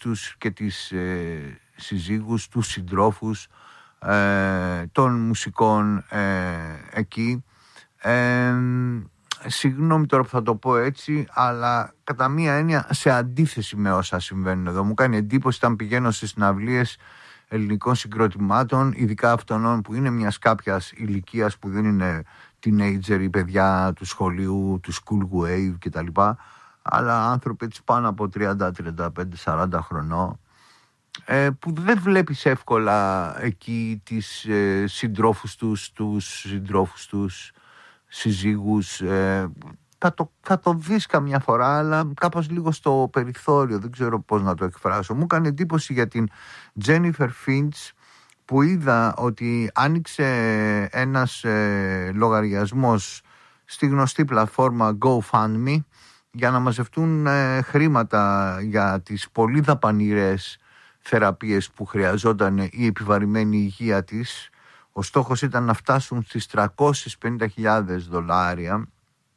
τους και τις συζύγους, τους συντρόφους των μουσικών εκεί. Συγγνώμη τώρα που θα το πω έτσι, αλλά κατά μία έννοια σε αντίθεση με όσα συμβαίνουν εδώ. Μου κάνει εντύπωση όταν πηγαίνω στις συναυλίες ελληνικών συγκροτημάτων, ειδικά αυτών που είναι μιας κάποιας ηλικίας, που δεν είναι teenager ή παιδιά του σχολείου, του school wave κτλ, αλλά άνθρωποι έτσι πάνω από 30, 35, 40 χρονών, που δεν βλέπεις εύκολα εκεί τις συντρόφους τους, συζύγους. Θα το δεις καμιά φορά, αλλά κάπως λίγο στο περιθώριο, δεν ξέρω πώς να το εκφράσω. Μου έκανε εντύπωση για την Jennifer Finch, που είδα ότι άνοιξε ένας λογαριασμός στη γνωστή πλατφόρμα GoFundMe για να μαζευτούν χρήματα για τις πολύ δαπανηρές θεραπείες που χρειαζόταν η επιβαρημένη υγεία της. Ο στόχος ήταν να φτάσουν στις $350,000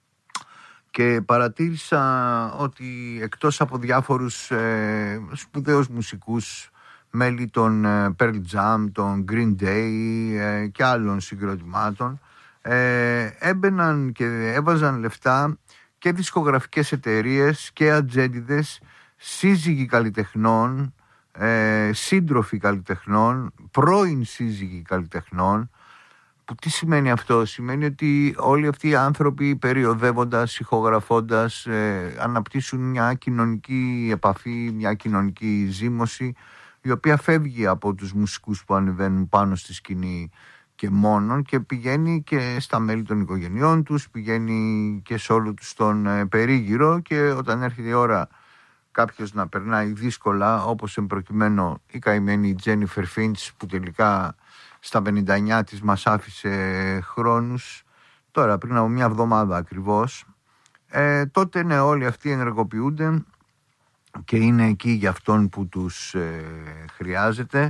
και παρατήρησα ότι εκτός από διάφορους σπουδαίους μουσικούς, μέλη των Pearl Jam, των Green Day και άλλων συγκροτημάτων, έμπαιναν και έβαζαν λεφτά και δισκογραφικές εταιρείες και ατζέντιδες, σύζυγοι καλλιτεχνών, σύντροφοι καλλιτεχνών, πρώην σύζυγοι καλλιτεχνών. Που τι σημαίνει αυτό? Σημαίνει ότι όλοι αυτοί οι άνθρωποι, περιοδεύοντας, ηχογραφώντας, αναπτύσσουν μια κοινωνική επαφή, μια κοινωνική ζήμωση, η οποία φεύγει από τους μουσικούς που ανεβαίνουν πάνω στη σκηνή και μόνον, και πηγαίνει και στα μέλη των οικογενειών τους, πηγαίνει και σε όλο τους τον περίγυρο. Και όταν έρχεται η ώρα κάποιος να περνάει δύσκολα, όπως εμπροκειμένου η καημένη Jennifer Finch, που τελικά στα 59 της μας άφησε χρόνους, τώρα πριν από μια εβδομάδα ακριβώς, τότε ναι, όλοι αυτοί ενεργοποιούνται και είναι εκεί για αυτόν που τους χρειάζεται.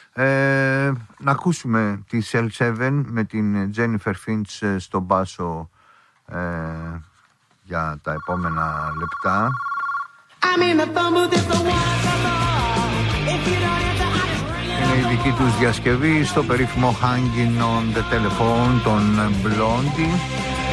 Να ακούσουμε τη L7 με την Jennifer Finch στον μπάσο για τα επόμενα λεπτά. Είναι η δική τους διασκευή στο περίφημο Hanging on the Telephone των Blondie.